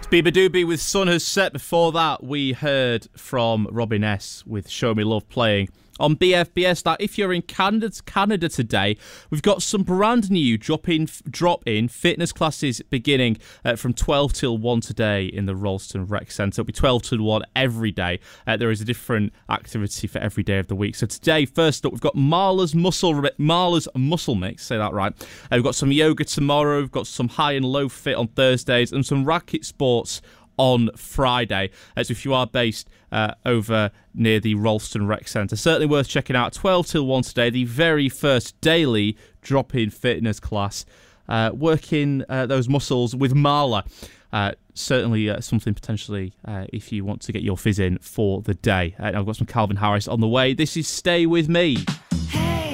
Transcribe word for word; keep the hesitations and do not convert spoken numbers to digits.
Bieber Doobie with Sun Has Set. Before that, we heard from Robin S. with Show Me Love playing on B F B S. Now, if you're in Canada, Canada today, we've got some brand new drop-in drop in fitness classes beginning uh, from twelve till one today in the Ralston Rec Centre. It'll be twelve till one every day. Uh, there is a different activity for every day of the week. So today, first up, we've got Marla's Muscle Marla's Muscle Mix. Say that right. Uh, we've got some yoga tomorrow. We've got some high and low fit on Thursdays and some racket sports on Friday. Uh, so if you are based uh, over near the Ralston Rec Centre, certainly worth checking out. twelve till one today, the very first daily drop-in fitness class, uh, working uh, those muscles with Marla. Uh, certainly uh, something potentially uh, if you want to get your fizz in for the day. Uh, I've got some Calvin Harris on the way. This is Stay With Me.